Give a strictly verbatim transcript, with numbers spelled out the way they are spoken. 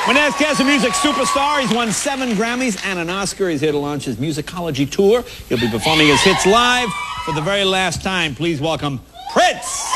Menezes, a music superstar. He's won seven Grammys and an Oscar. He's here to launch his musicology tour. He'll be performing his hits live for the very last time. Please welcome Prince.